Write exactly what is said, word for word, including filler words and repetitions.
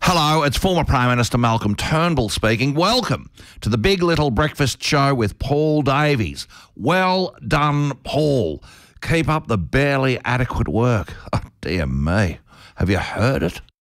Hello, it's former Prime Minister Malcolm Turnbull speaking. Welcome to the Big Little Breakfast Show with Paul Davies. Well done, Paul. Keep up the barely adequate work. Oh, dear me. Have you heard it?